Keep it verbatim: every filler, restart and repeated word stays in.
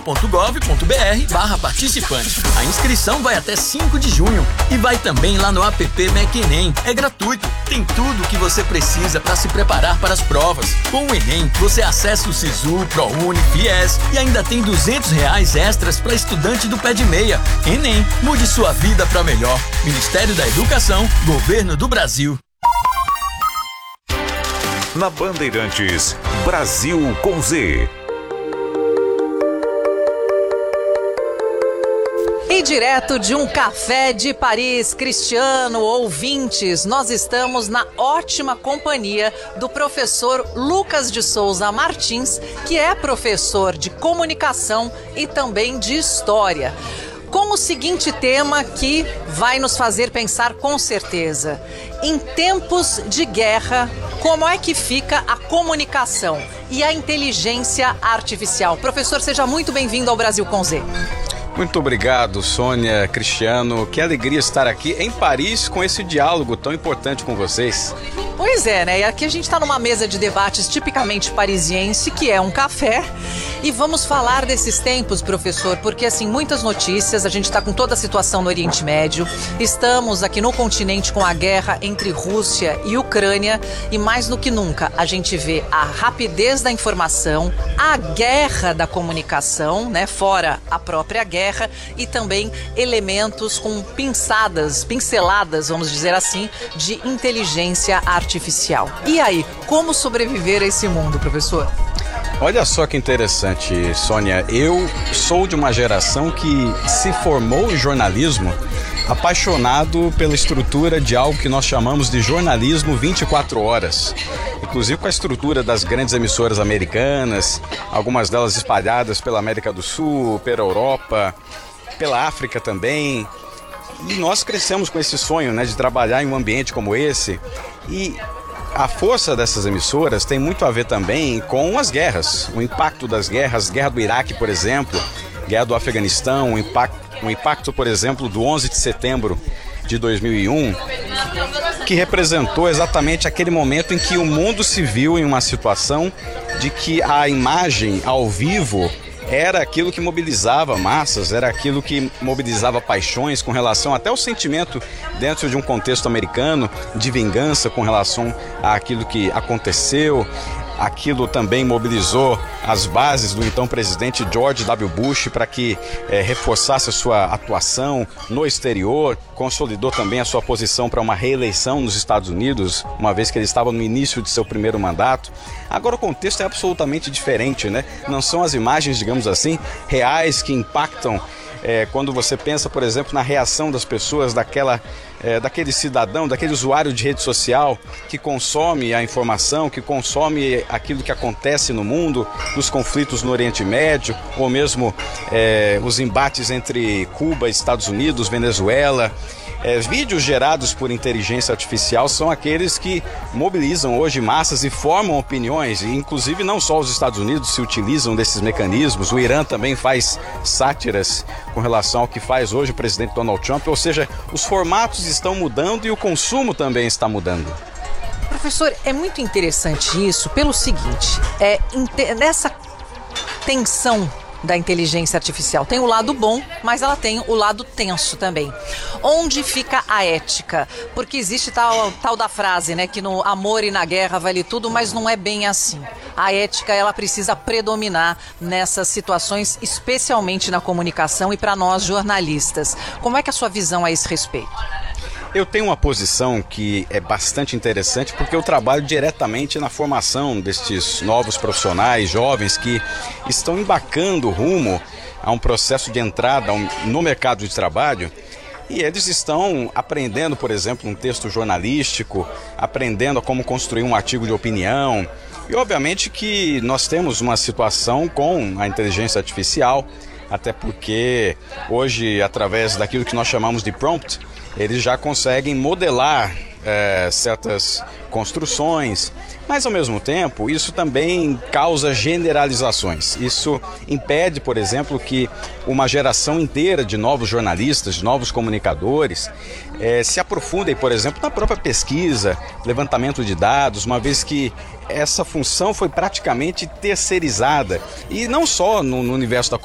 ponto gov ponto br barra participante. A inscrição vai até cinco de junho e vai também lá no app MEC-Enem. É gratuito, tem tudo o que você precisa para se preparar para as provas. Com o Enem, você acessa o Sisu, ProUni, Fies e ainda tem duzentos reais extras para estudante do pé de meia. Enem, mude sua vida para melhor. Ministério da Educação, Governo do Brasil. Na Bandeirantes, Brasil com Z. E direto de um café de Paris, Cristiano, ouvintes, nós estamos na ótima companhia do professor Lucas de Souza Martins, que é professor de comunicação e também de história, com o seguinte tema que vai nos fazer pensar com certeza. Em tempos de guerra, como é que fica a comunicação e a inteligência artificial? Professor, seja muito bem-vindo ao Brasil com Z. Muito obrigado, Sônia, Cristiano. Que alegria estar aqui em Paris com esse diálogo tão importante com vocês. Pois é, né? E aqui a gente está numa mesa de debates tipicamente parisiense, que é um café. E vamos falar desses tempos, professor, porque assim, muitas notícias, a gente está com toda a situação no Oriente Médio, estamos aqui no continente com a guerra entre Rússia e Ucrânia e mais do que nunca a gente vê a rapidez da informação, a guerra da comunicação, né? Fora a própria guerra e também elementos com pinçadas, pinceladas, vamos dizer assim, de inteligência artificial. E aí, como sobreviver a esse mundo, professor? Olha só que interessante, Sônia. Eu sou de uma geração que se formou em jornalismo apaixonado pela estrutura de algo que nós chamamos de jornalismo vinte e quatro horas. Inclusive com a estrutura das grandes emissoras americanas, algumas delas espalhadas pela América do Sul, pela Europa, pela África também. E nós crescemos com esse sonho, né, de trabalhar em um ambiente como esse. E a força dessas emissoras tem muito a ver também com as guerras, o impacto das guerras, guerra do Iraque, por exemplo, guerra do Afeganistão, o impacto, o impacto, por exemplo, do onze de setembro de dois mil e um, que representou exatamente aquele momento em que o mundo se viu em uma situação de que a imagem ao vivo era aquilo que mobilizava massas, era aquilo que mobilizava paixões com relação até ao sentimento dentro de um contexto americano de vingança com relação àquilo que aconteceu. Aquilo também mobilizou as bases do então presidente George W. Bush para que eh, reforçasse a sua atuação no exterior, consolidou também a sua posição para uma reeleição nos Estados Unidos, uma vez que ele estava no início de seu primeiro mandato. Agora o contexto é absolutamente diferente, né? Não são as imagens, digamos assim, reais que impactam É, quando você pensa, por exemplo, na reação das pessoas, daquela, é, daquele cidadão, daquele usuário de rede social que consome a informação, que consome aquilo que acontece no mundo, dos conflitos no Oriente Médio, ou mesmo é, os embates entre Cuba, Estados Unidos, Venezuela. É, vídeos gerados por inteligência artificial são aqueles que mobilizam hoje massas e formam opiniões, e inclusive não só os Estados Unidos se utilizam desses mecanismos, o Irã também faz sátiras com relação ao que faz hoje o presidente Donald Trump, ou seja, os formatos estão mudando e o consumo também está mudando. Professor, é muito interessante isso pelo seguinte, é, nessa tensão da inteligência artificial. Tem o lado bom, mas ela tem o lado tenso também. Onde fica a ética? Porque existe tal, tal da frase, né, que no amor e na guerra vale tudo, mas não é bem assim. A ética, ela precisa predominar nessas situações, especialmente na comunicação e para nós jornalistas. Como é que é a sua visão a esse respeito? Eu tenho uma posição que é bastante interessante porque eu trabalho diretamente na formação destes novos profissionais, jovens que estão embarcando rumo a um processo de entrada no mercado de trabalho. E eles estão aprendendo, por exemplo, um texto jornalístico, aprendendo a como construir um artigo de opinião. E obviamente que nós temos uma situação com a inteligência artificial, até porque hoje, através daquilo que nós chamamos de prompt, eles já conseguem modelar é, certas construções, mas ao mesmo tempo isso também causa generalizações. Isso impede, por exemplo, que uma geração inteira de novos jornalistas, de novos comunicadores é, se aprofundem, por exemplo, na própria pesquisa, levantamento de dados, uma vez que essa função foi praticamente terceirizada, e não só no, no universo da